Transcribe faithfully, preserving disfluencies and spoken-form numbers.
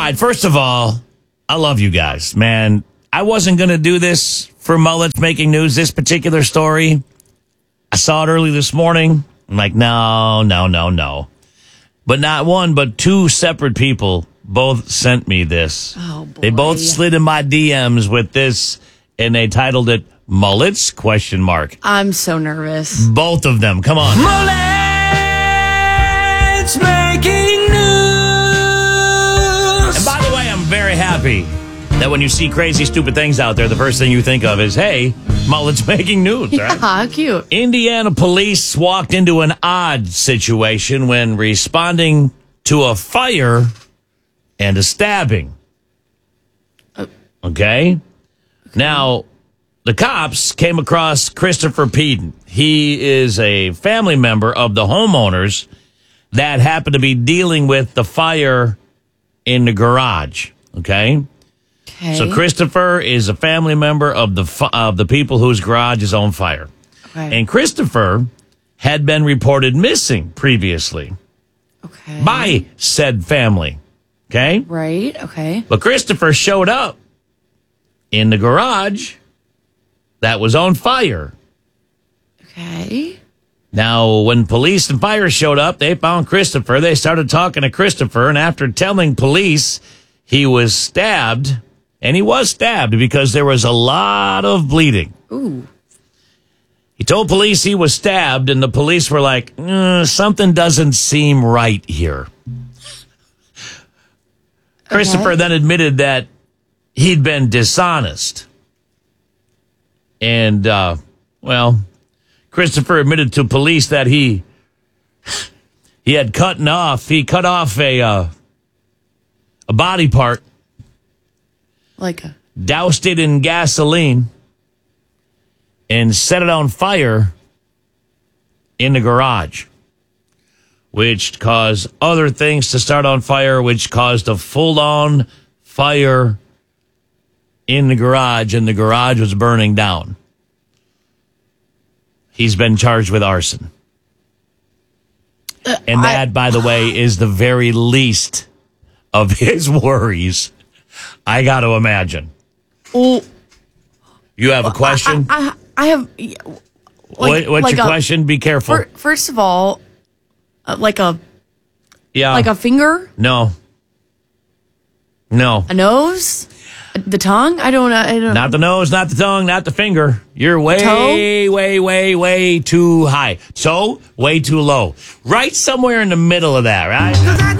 right, first of all, I love you guys, man. I wasn't going to do this for Mullets Making News, this particular story. I saw it early this morning. I'm like, no, no, no, no. But not one, but two separate people both sent me this. Oh, boy. They both slid in my D Ms with this, and they titled it Mullets, question mark. I'm so nervous. Both of them. Come on. Mullets Making News. And by the way, I'm very happy that when you see crazy, stupid things out there, the first thing you think of is, hey, Mullets Making News, right? Yeah, how cute. Indiana police walked into an odd situation when responding to a fire and a stabbing. Uh, okay? okay? Now, the cops came across Christopher Peden. He is a family member of the homeowners that happened to be dealing with the fire in the garage, okay? Okay. So Christopher is a family member of the fu- of the people whose garage is on fire. Okay. And Christopher had been reported missing previously Okay. by said family. Okay? Right, okay. But Christopher showed up in the garage that was on fire. Okay. Now, when police and fire showed up, they found Christopher. They started talking to Christopher, and after telling police he was stabbed, and he was stabbed because there was a lot of bleeding. Ooh. He told police he was stabbed, and the police were like, uh, something doesn't seem right here. Okay. Christopher then admitted that he'd been dishonest. And, uh, well, Christopher admitted to police that he he had cut off, he cut off a, uh, a body part. Like a... Doused it in gasoline and set it on fire in the garage, which caused other things to start on fire, which caused a full-on fire in the garage, and the garage was burning down. He's been charged with arson. Uh, and that, I, by the way, is the very least of his worries, I got to imagine. Well, you have a question? I, I, I have... Like, what, what's like your a, question? Be careful. For, first of all, uh, like a... Yeah. Like a finger? No. No. A nose? The tongue? I don't know. I don't Not the nose, not the tongue, not the finger. You're way, toe? way, way, way too high. Toe, way too low. Right somewhere in the middle of that, right?